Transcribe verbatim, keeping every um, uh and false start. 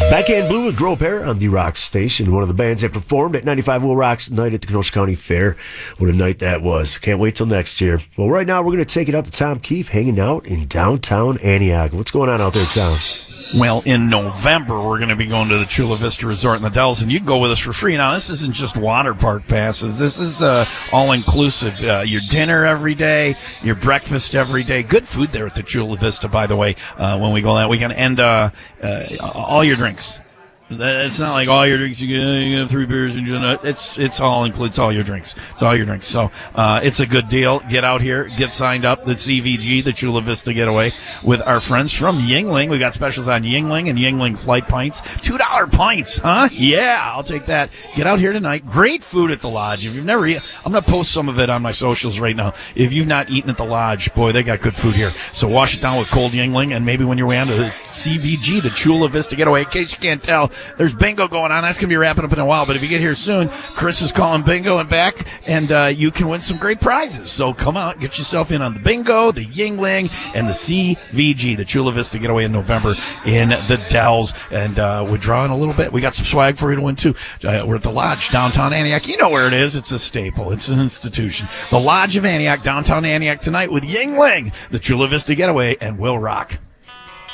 Backhand Blue with Grow Pair on the Rock Station. One of the bands that performed at ninety-five Will Rock's night at the Kenosha County Fair. What a night that was. Can't wait till next year. Well, right now we're going to take it out to Tom Keefe hanging out in downtown Antioch. What's going on out there, Tom? Well, in November, we're going to be going to the Chula Vista Resort in the Dells, and you can go with us for free. Now, this isn't just water park passes. This is uh, all-inclusive. Uh, your dinner every day, your breakfast every day. Good food there at the Chula Vista, by the way, uh, when we go that weekend. And uh, uh, all your drinks. It's not like all your drinks. You get, you get three beers and you know, it's it's all includes all your drinks. It's all your drinks. So uh, it's a good deal. Get out here, get signed up. The C V G, the Chula Vista Getaway, with our friends from Yuengling. We got specials on Yuengling and Yuengling Flight Pints. Two dollar pints, huh? Yeah, I'll take that. Get out here tonight. Great food at the lodge. If you've never eaten, I'm gonna post some of it on my socials right now. If you've not eaten at the lodge, boy, they got good food here. So wash it down with cold Yuengling, and maybe when you're way on to the C V G, the Chula Vista Getaway. In case you can't tell, there's bingo going on. That's going to be wrapping up in a while. But if you get here soon, Chris is calling bingo and back, and uh, you can win some great prizes. So come out, get yourself in on the bingo, the Yuengling, and the C V G, the Chula Vista Getaway in November in the Dells. And uh, we're drawing a little bit. We got some swag for you to win, too. Uh, we're at the Lodge, downtown Antioch. You know where it is. It's a staple. It's an institution. The Lodge of Antioch, downtown Antioch tonight with Yuengling, the Chula Vista Getaway, and Will Rock.